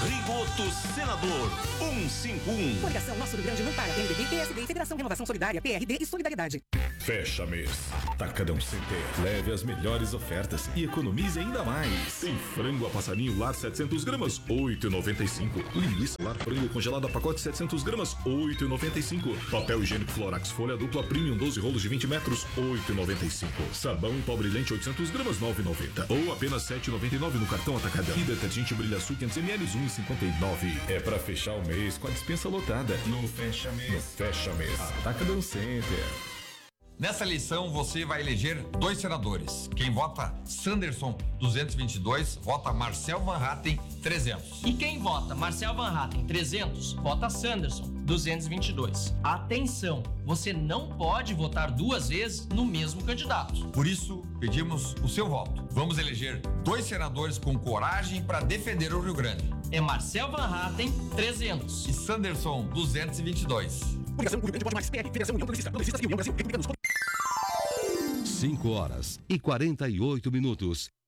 Rigoto Senador 151. Coligação Nosso Rio Grande não para. MDB, PSD, Federação Renovação Solidária, PRD e Solidariedade. Fecha mês. Atacadão Center. Leve as melhores ofertas e economize ainda mais. Tem frango a passarinho lar 700 gramas, 8,95. Linguiça lar frango congelada pacote 700 gramas, 8,95. Papel higiênico Florax folha dupla premium 12 rolos de 20 metros, 8,95. Sabão em pó brilhante 800 gramas, 9,90. Ou apenas 7,99 no cartão Atacadão. E detergente Brilha Sul 500 ml, 1,59. É pra fechar o mês com a dispensa lotada. No fecha mês. No fecha mês. Atacadão Center. Nessa eleição, você vai eleger 2 senadores. Quem vota Sanderson, 222, vota Marcel Van Hatten, 300. E quem vota Marcel Van Hatten, 300, vota Sanderson, 222. Atenção, você não pode votar 2 vezes no mesmo candidato. Por isso, pedimos o seu voto. Vamos eleger 2 senadores com coragem para defender o Rio Grande. É Marcel Van Hatten, 300. E Sanderson, 222. Coligação Rio Grande pode mais. PR, Federação União Progressista e União Brasil. 5 horas e 48 minutos.